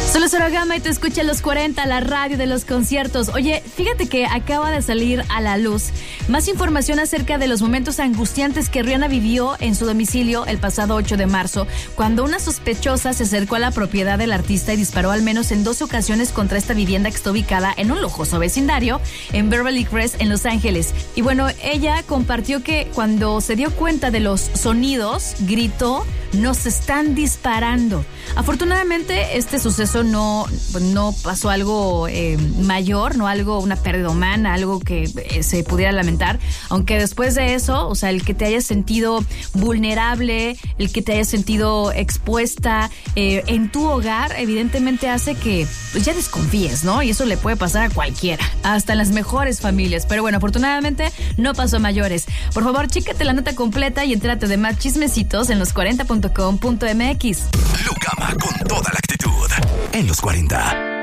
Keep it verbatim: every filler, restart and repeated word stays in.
Solo Cero Gama y te escucha Los cuarenta, la radio de los conciertos. Oye, fíjate que acaba de salir a la luz más información acerca de los momentos angustiantes que Rihanna vivió en su domicilio el pasado ocho de marzo, cuando una sospechosa se acercó a la propiedad del artista y disparó al menos en dos ocasiones contra esta vivienda que está ubicada en un lujoso vecindario en Beverly Crest, en Los Ángeles. Y bueno, ella compartió que cuando se dio cuenta de los sonidos, gritó: "Nos están disparando". Afortunadamente, este suceso no, no pasó algo eh, mayor, no algo, una pérdida humana, algo que eh, se pudiera lamentar, aunque después de eso, o sea, el que te hayas sentido vulnerable, el que te hayas sentido expuesta eh, en tu hogar, evidentemente hace que pues, ya desconfíes, ¿no? Y eso le puede pasar a cualquiera, hasta en las mejores familias. Pero bueno, afortunadamente no pasó a mayores. Por favor, chécate la nota completa y entérate de más chismecitos en los cuarenta punto com punto m x. Lo Gama con toda la actitud en Los cuarenta.